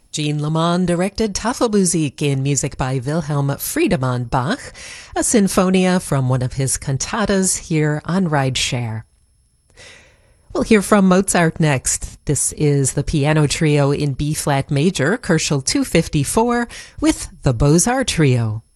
Jean Lamond directed Tafelmusik in music by Wilhelm Friedemann Bach, a sinfonia from one of his cantatas here on Rideshare. We'll hear from Mozart next. This is the piano trio in B-flat major, Koelschel 254, with the Beaux-Arts Trio.